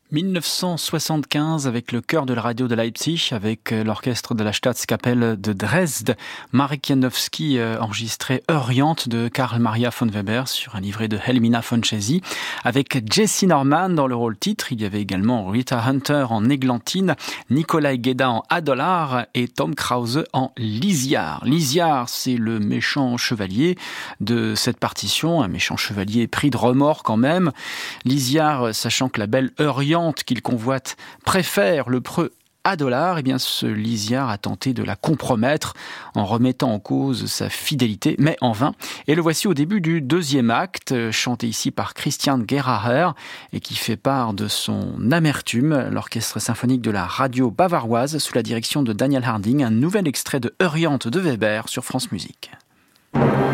1975 avec le chœur de la radio de Leipzig, avec l'orchestre de la Staatskapelle de Dresde, Marek Janowski enregistré Orient de Karl Maria von Weber sur un livret de Helmina von Chezy, avec Jessye Norman dans le rôle titre. Il y avait également Rita Hunter en Églantine, Nikolai Gueda en Adolar et Tom Krause en Lysiar. Lysiar, c'est le méchant chevalier de cette partition, un méchant chevalier pris de remords quand même. Lysiar, sachant que la belle Orient qu'il convoite préfère le preux Adolar, eh bien ce Lysiar a tenté de la compromettre en remettant en cause sa fidélité, mais en vain. Et le voici au début du deuxième acte, chanté ici par Christian Geraher et qui fait part de son amertume. L'orchestre symphonique de la radio bavaroise sous la direction de Daniel Harding, un nouvel extrait de Orient de Weber sur France Musique.